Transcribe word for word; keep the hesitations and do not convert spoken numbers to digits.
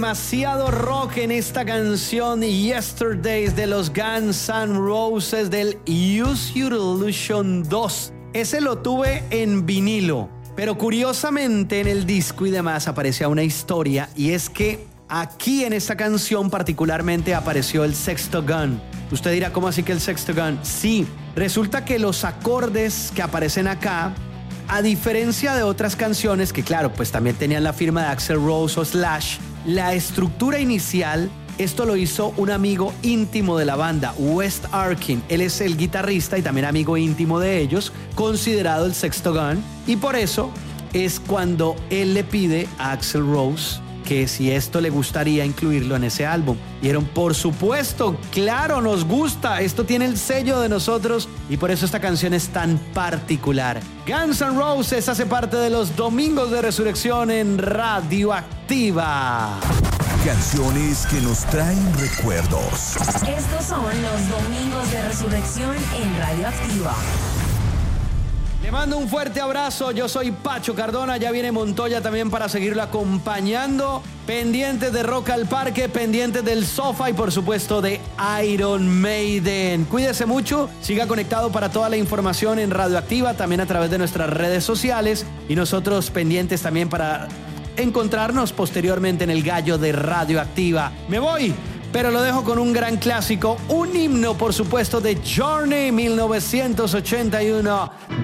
Demasiado rock en esta canción Yesterdays de los Guns N' Roses del Use Your Illusion dos. Ese lo tuve en vinilo, pero curiosamente en el disco y demás aparecía una historia, y es que aquí en esta canción particularmente apareció el sexto gun. Usted dirá, ¿cómo así que el sexto gun? Sí, resulta que los acordes que aparecen acá, a diferencia de otras canciones que claro, pues también tenían la firma de Axl Rose o Slash, la estructura inicial, esto lo hizo un amigo íntimo de la banda, Wes Arkin. Él es el guitarrista y también amigo íntimo de ellos, considerado el sexto gun, y por eso es cuando él le pide a Axl Rose que si esto le gustaría incluirlo en ese álbum. Y dijeron, por supuesto, claro, nos gusta, esto tiene el sello de nosotros, y por eso esta canción es tan particular. Guns N' Roses hace parte de los Domingos de Resurrección en Radioactiva. Canciones que nos traen recuerdos. Estos son los Domingos de Resurrección en Radioactiva. Le mando un fuerte abrazo, yo soy Pacho Cardona, ya viene Montoya también para seguirlo acompañando, pendientes de Rock al Parque, pendientes del sofá y por supuesto de Iron Maiden. Cuídese mucho, siga conectado para toda la información en Radioactiva, también a través de nuestras redes sociales, y nosotros pendientes también para encontrarnos posteriormente en el Gallo de Radioactiva. Me voy, pero lo dejo con un gran clásico, un himno por supuesto de Journey mil novecientos ochenta y uno.